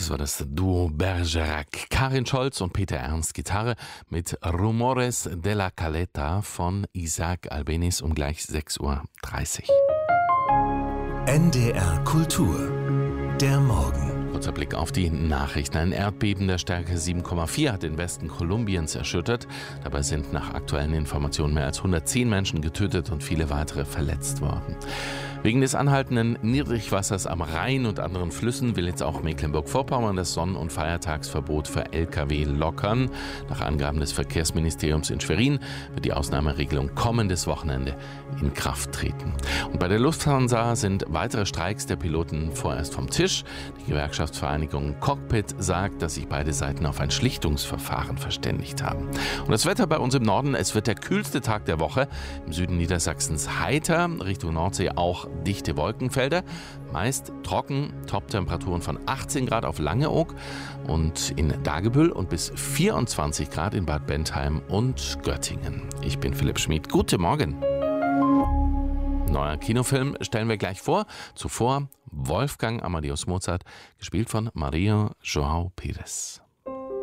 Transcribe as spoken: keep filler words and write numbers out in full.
Das war das Duo Bergerac. Karin Scholz und Peter Ernst Gitarre mit Rumores de la Caleta von Isaac Albeniz um gleich sechs Uhr dreißig. N D R Kultur. Der Morgen. Kurzer Blick auf die Nachrichten. Ein Erdbeben der Stärke sieben Komma vier hat den Westen Kolumbiens erschüttert. Dabei sind nach aktuellen Informationen mehr als hundertzehn Menschen getötet und viele weitere verletzt worden. Wegen des anhaltenden Niedrigwassers am Rhein und anderen Flüssen will jetzt auch Mecklenburg-Vorpommern das Sonnen- und Feiertagsverbot für L K W lockern. Nach Angaben des Verkehrsministeriums in Schwerin wird die Ausnahmeregelung kommendes Wochenende in Kraft treten. Und bei der Lufthansa sind weitere Streiks der Piloten vorerst vom Tisch. Die Gewerkschaftsvereinigung Cockpit sagt, dass sich beide Seiten auf ein Schlichtungsverfahren verständigt haben. Und das Wetter bei uns im Norden, es wird der kühlste Tag der Woche. Im Süden Niedersachsens heiter, Richtung Nordsee auch dichte Wolkenfelder, meist trocken, Toptemperaturen von achtzehn Grad auf Langeoog und in Dagebüll und bis vierundzwanzig Grad in Bad Bentheim und Göttingen. Ich bin Philipp Schmid. Guten Morgen. Neuer Kinofilm stellen wir gleich vor. Zuvor Wolfgang Amadeus Mozart, gespielt von Maria João Pires.